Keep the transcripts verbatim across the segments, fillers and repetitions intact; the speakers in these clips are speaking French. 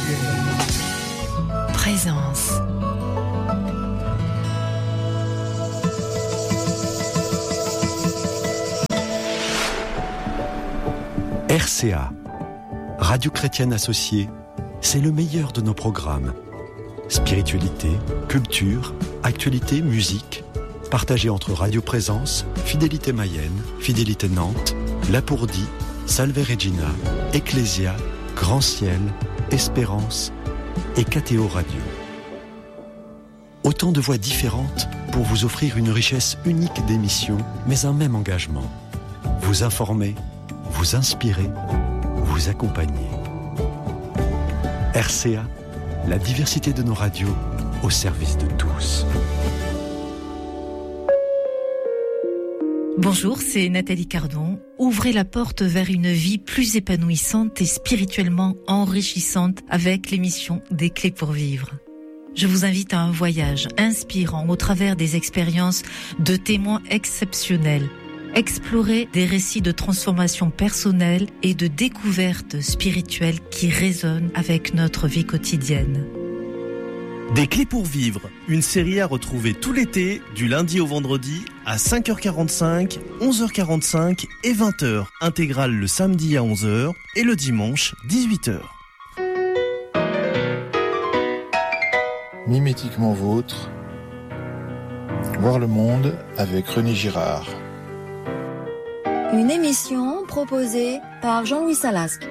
Présence. R C A, Radio Chrétienne Associée, c'est le meilleur de nos programmes. Spiritualité, culture, actualité, musique, partagés entre Radio Présence, Fidélité Mayenne, Fidélité Nantes, Lapourdie, Salve Regina, Ecclésia, Grand Ciel, Espérance et K T O Radio. Autant de voix différentes pour vous offrir une richesse unique d'émissions, mais un même engagement. Vous informer, vous inspirer, vous accompagner. R C A, la diversité de nos radios au service de tous. Bonjour, c'est Nathalie Cardon. Ouvrez la porte vers une vie plus épanouissante et spirituellement enrichissante avec l'émission Des Clés pour Vivre. Je vous invite à un voyage inspirant au travers des expériences de témoins exceptionnels. Explorer des récits de transformation personnelle et de découverte spirituelle qui résonnent avec notre vie quotidienne. Des Clés pour Vivre, une série à retrouver tout l'été, du lundi au vendredi, à cinq heures quarante-cinq, onze heures quarante-cinq et vingt heures. Intégrale le samedi à onze heures et le dimanche, dix-huit heures. Mimétiquement vôtre, voir le monde avec René Girard. Une émission proposée par Jean-Louis Salasque.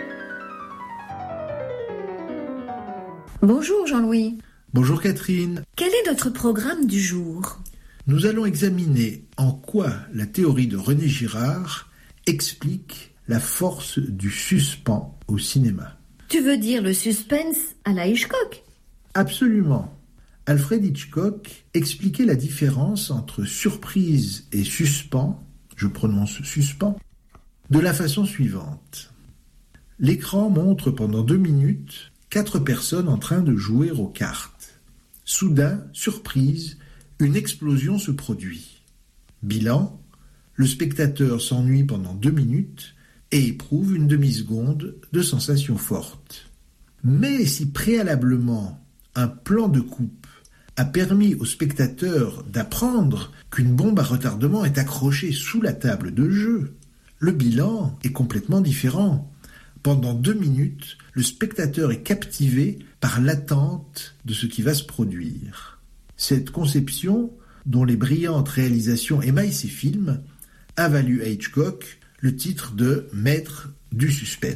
Bonjour Jean-Louis. Bonjour Catherine. Quel est notre programme du jour ? Nous allons examiner en quoi la théorie de René Girard explique la force du suspens au cinéma. Tu veux dire le suspense à la Hitchcock ? Absolument. Alfred Hitchcock expliquait la différence entre surprise et suspens, je prononce suspens, de la façon suivante. L'écran montre pendant deux minutes quatre personnes en train de jouer aux cartes. Soudain, surprise, une explosion se produit. Bilan, le spectateur s'ennuie pendant deux minutes et éprouve une demi-seconde de sensations fortes. Mais si préalablement un plan de coupe a permis au spectateur d'apprendre qu'une bombe à retardement est accrochée sous la table de jeu, le bilan est complètement différent. Pendant deux minutes, le spectateur est captivé par l'attente de ce qui va se produire. Cette conception, dont les brillantes réalisations émaillent ses films, a valu à Hitchcock le titre de « maître du suspense ».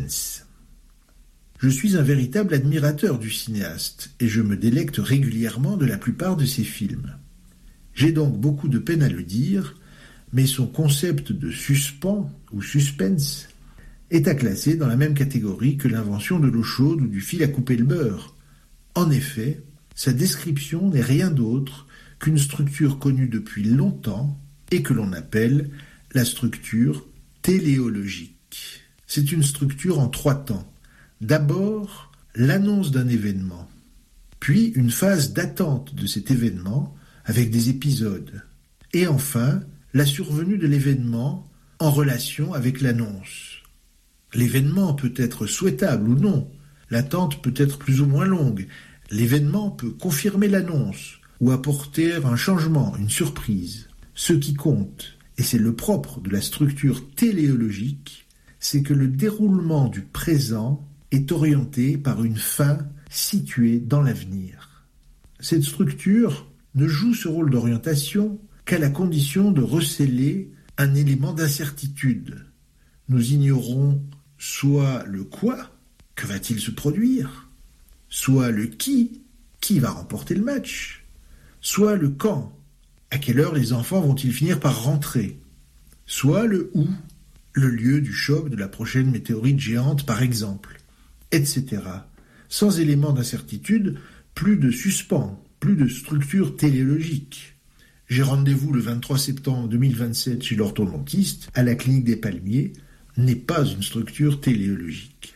Je suis un véritable admirateur du cinéaste et je me délecte régulièrement de la plupart de ses films. J'ai donc beaucoup de peine à le dire, mais son concept de suspens ou suspense est à classer dans la même catégorie que l'invention de l'eau chaude ou du fil à couper le beurre. En effet, sa description n'est rien d'autre qu'une structure connue depuis longtemps et que l'on appelle la structure téléologique. C'est une structure en trois temps. D'abord, l'annonce d'un événement, puis une phase d'attente de cet événement avec des épisodes, et enfin, la survenue de l'événement en relation avec l'annonce. L'événement peut être souhaitable ou non, l'attente peut être plus ou moins longue, l'événement peut confirmer l'annonce ou apporter un changement, une surprise. Ce qui compte, et c'est le propre de la structure téléologique, c'est que le déroulement du présent est orienté par une fin située dans l'avenir. Cette structure ne joue ce rôle d'orientation qu'à la condition de recéler un élément d'incertitude. Nous ignorons soit le quoi, que va-t-il se produire, soit le qui, qui va remporter le match, soit le quand, à quelle heure les enfants vont-ils finir par rentrer, soit le où, le lieu du choc de la prochaine météorite géante par exemple, et cetera. Sans élément d'incertitude, plus de suspens, plus de structure téléologique. J'ai rendez-vous le vingt-trois septembre deux mille vingt-sept chez l'orthodontiste, à la clinique des Palmiers, n'est pas une structure téléologique.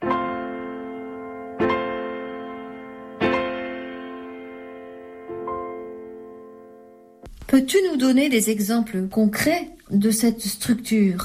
Peux-tu nous donner des exemples concrets de cette structure ?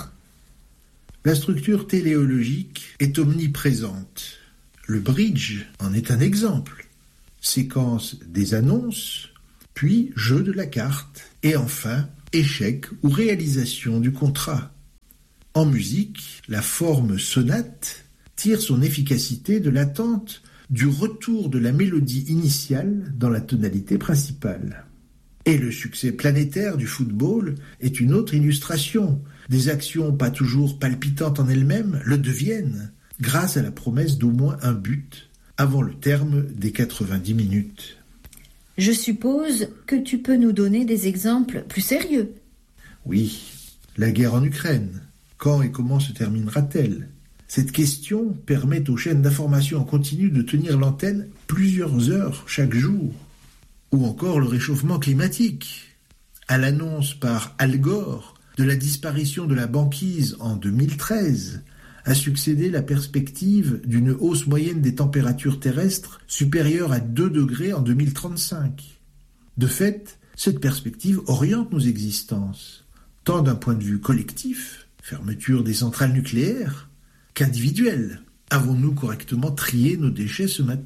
La structure téléologique est omniprésente. Le bridge en est un exemple. Séquence des annonces, puis jeu de la carte, et enfin échec ou réalisation du contrat. En musique, la forme sonate tire son efficacité de l'attente du retour de la mélodie initiale dans la tonalité principale. Et le succès planétaire du football est une autre illustration. Des actions pas toujours palpitantes en elles-mêmes le deviennent, grâce à la promesse d'au moins un but avant le terme des quatre-vingt-dix minutes. Je suppose que tu peux nous donner des exemples plus sérieux. Oui, la guerre en Ukraine. Quand et comment se terminera-t-elle ? Cette question permet aux chaînes d'information en continu de tenir l'antenne plusieurs heures chaque jour. Ou encore le réchauffement climatique. À l'annonce par Al Gore de la disparition de la banquise en deux mille treize, a succédé la perspective d'une hausse moyenne des températures terrestres supérieure à deux degrés en deux mille trente-cinq. De fait, cette perspective oriente nos existences, tant d'un point de vue collectif, fermeture des centrales nucléaires, qu'individuel. Avons-nous correctement trié nos déchets ce matin ?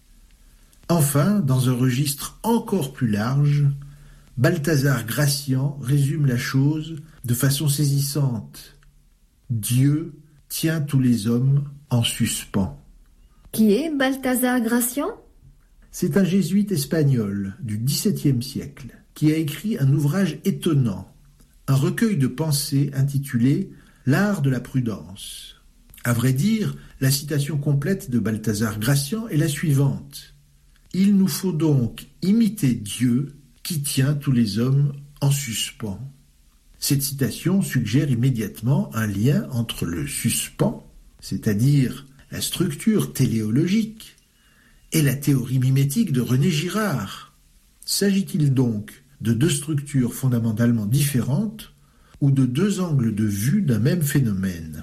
Enfin, dans un registre encore plus large, Balthazar Gracian résume la chose de façon saisissante. Dieu tient tous les hommes en suspens. Qui est Balthazar Gracian ? C'est un jésuite espagnol du dix-septième siècle qui a écrit un ouvrage étonnant, un recueil de pensées intitulé « L'art de la prudence ». À vrai dire, la citation complète de Balthazar Gracian est la suivante. « Il nous faut donc imiter Dieu qui tient tous les hommes en suspens ». Cette citation suggère immédiatement un lien entre le suspens, c'est-à-dire la structure téléologique, et la théorie mimétique de René Girard. S'agit-il donc de deux structures fondamentalement différentes ou de deux angles de vue d'un même phénomène ?